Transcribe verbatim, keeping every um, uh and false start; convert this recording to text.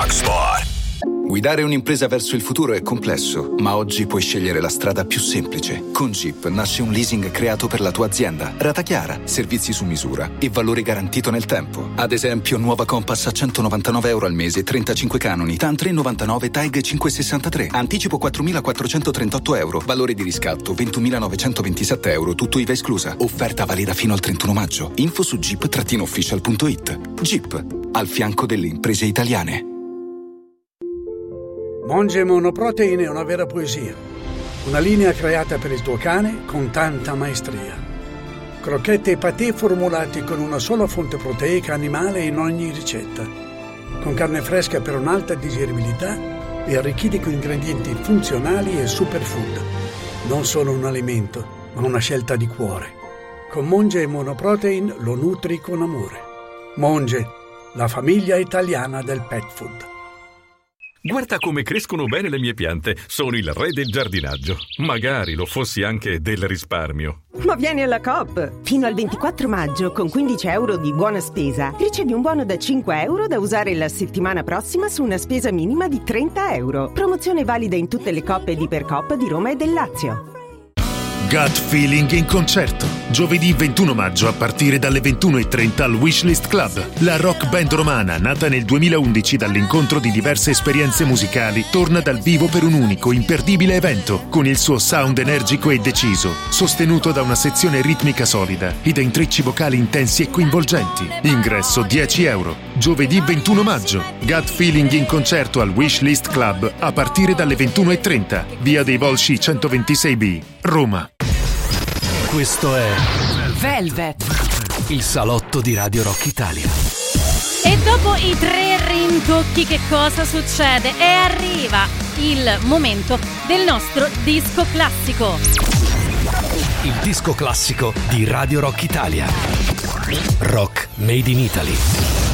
Rocksport. Guidare un'impresa verso il futuro è complesso, ma oggi puoi scegliere la strada più semplice. Con Jeep nasce un leasing creato per la tua azienda. Rata chiara, servizi su misura e valore garantito nel tempo. Ad esempio, nuova Compass a centonovantanove euro al mese, trentacinque canoni, TAN tre virgola novantanove, TAG cinquecentosessantatré. Anticipo quattromilaquattrocentotrentotto euro. Valore di riscatto ventunomilanovecentoventisette euro, tutto I V A esclusa. Offerta valida fino al trentuno maggio. Info su jeep official punto it. Jeep, al fianco delle imprese italiane. Monge Monoprotein è una vera poesia. Una linea creata per il tuo cane con tanta maestria. Crocchette e patè formulati con una sola fonte proteica animale in ogni ricetta. Con carne fresca per un'alta digeribilità e arricchiti con ingredienti funzionali e superfood. Non solo un alimento, ma una scelta di cuore. Con Monge Monoprotein lo nutri con amore. Monge, la famiglia italiana del pet food. Guarda come crescono bene le mie piante. Sono il re del giardinaggio. Magari lo fossi anche del risparmio. Ma vieni alla Coop! Fino al ventiquattro maggio, con quindici euro di buona spesa, ricevi un buono da cinque euro da usare la settimana prossima su una spesa minima di trenta euro. Promozione valida in tutte le Coop ed Ipercoop di Roma e del Lazio. Gut Feeling in concerto. Giovedì ventuno maggio a partire dalle ventuno e trenta al Wishlist Club. La rock band romana, nata nel duemilaundici dall'incontro di diverse esperienze musicali, torna dal vivo per un unico, imperdibile evento, con il suo sound energico e deciso, sostenuto da una sezione ritmica solida e da intrecci vocali intensi e coinvolgenti. Ingresso dieci euro. Giovedì ventuno maggio. Gut Feeling in concerto al Wishlist Club a partire dalle ventuno e trenta. Via dei Volsci centoventisei B, Roma. Questo è Velvet, il salotto di Radio Rock Italia. E dopo i tre rintocchi che cosa succede? E arriva il momento del nostro disco classico. Il disco classico di Radio Rock Italia. Rock Made in Italy.